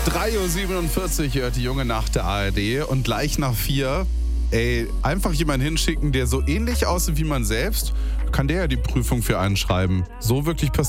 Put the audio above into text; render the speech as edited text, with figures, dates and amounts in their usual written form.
3:47 Uhr hört die junge Nacht der ARD und gleich nach 4, einfach jemanden hinschicken, der so ähnlich aussieht wie man selbst, kann der ja die Prüfung für einen schreiben. So wirklich passiert.